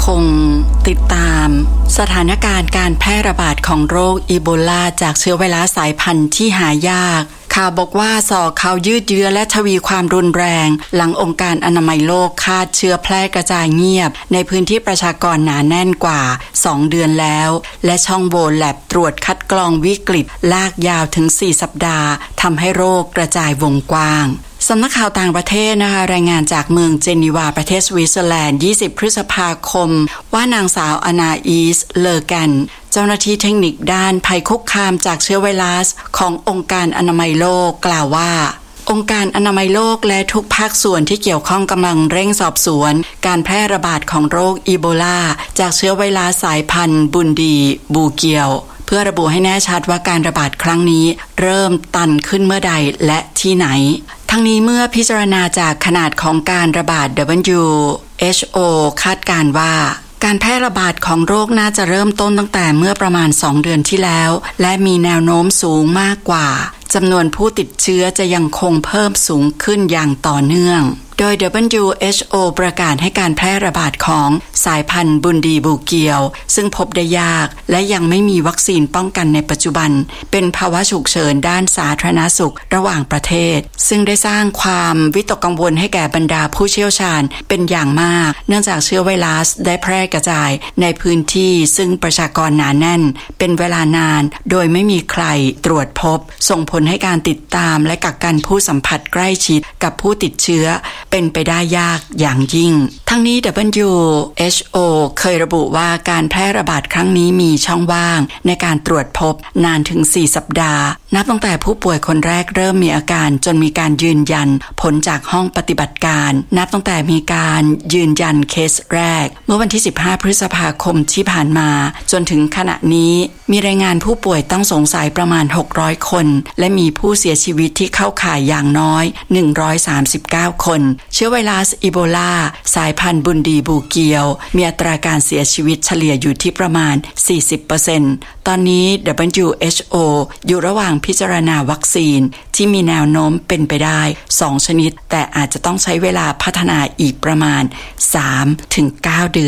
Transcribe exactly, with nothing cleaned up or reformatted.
งติดตามสถานการณ์การแพร่ระบาดของโรคอีโบลาจากเชื้อไวรัสสายพันธุ์ที่หายากข่าวบอกว่าส่อข่าวยืดเยื้อและทวีความรุนแรงหลังองค์การอนามัยโลกคาดเชื้อแพร่กระจายเงียบในพื้นที่ประชากรหนาแน่นกว่าสองเดือนแล้วและช่องโหว่แลบตรวจคัดกรองวิกฤตลากยาวถึงสี่สัปดาห์ทำให้โรคกระจายวงกว้างสำนักข่าวต่างประเทศนะคะรายงานจากเมืองเจนีวาประเทศสวิตเซอร์แลนด์ยี่สิบพฤษภาคมว่านางสาวอนาอีสเลอแกนเจ้าหน้าที่เทคนิคด้านภัยคุกคามจากเชื้อไวรัสขององค์การอนามัยโลกกล่าวว่าองค์การอนามัยโลกและทุกภาคส่วนที่เกี่ยวข้องกำลังเร่งสอบสวนการแพร่ระบาดของโรคอีโบลาจากเชื้อไวรัสสายพันธุ์บุนดีบูเกียวเพื่อระบุให้แน่ชัดว่าการระบาดครั้งนี้เริ่มตันขึ้นเมื่อใดและที่ไหนทั้งนี้เมื่อพิจารณาจากขนาดของการระบาด ดับเบิลยู เอช โอ คาดการณ์ว่าการแพร่ระบาดของโรคน่าจะเริ่มต้นตั้งแต่เมื่อประมาณสองเดือนที่แล้วและมีแนวโน้มสูงมากกว่าจำนวนผู้ติดเชื้อจะยังคงเพิ่มสูงขึ้นอย่างต่อเนื่องโดย ดับเบิลยู เอช โอ ประกาศให้การแพร่ระบาดของสายพันธุ์บุนดีบูเกียวซึ่งพบได้ยากและยังไม่มีวัคซีนป้องกันในปัจจุบันเป็นภาวะฉุกเฉินด้านสาธารณสุขระหว่างประเทศซึ่งได้สร้างความวิตกกังวลให้แก่บรรดาผู้เชี่ยวชาญเป็นอย่างมากเนื่องจากเชื้อไวรัสได้แพร่กระจายในพื้นที่ซึ่งประชากรหนาแน่นเป็นเวลานานโดยไม่มีใครตรวจพบส่งผลให้การติดตามและกักกันผู้สัมผัสใกล้ชิดกับผู้ติดเชื้อเป็นไปได้ยากอย่างยิ่งทั้งนี้ ดับเบิลยู เอช โอ เคยระบุว่าการแพร่ระบาดครั้งนี้มีช่องว่างในการตรวจพบนานถึงสี่สัปดาห์นับตั้งแต่ผู้ป่วยคนแรกเริ่มมีอาการจนมีการยืนยันผลจากห้องปฏิบัติการนับตั้งแต่มีการยืนยันเคสแรกเมื่อวันที่สิบห้าพฤษภาคมที่ผ่านมาจนถึงขณะนี้มีรายงานผู้ป่วยต้องสงสัยประมาณหกร้อยคนและมีผู้เสียชีวิตที่เข้าข่ายอย่างน้อยหนึ่งร้อยสามสิบเก้าคนเชื้อไวรัสอีโบลาสายพันธุ์บุนดีบูเกียวมีอัตราการเสียชีวิตเฉลี่ยอยู่ที่ประมาณ สี่สิบเปอร์เซ็นต์ ตอนนี้ ดับเบิลยู เอช โอ อยู่ระหว่างพิจารณาวัคซีนที่มีแนวโน้มเป็นไปได้สองชนิดแต่อาจจะต้องใช้เวลาพัฒนาอีกประมาณ สามถึงเก้า เดือน